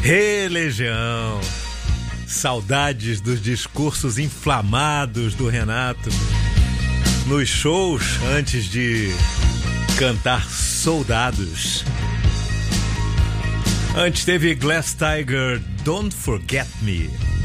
Legião! Saudades dos discursos inflamados do Renato nos shows antes de cantar Soldados. Antes teve Glass Tiger, Don't Forget Me.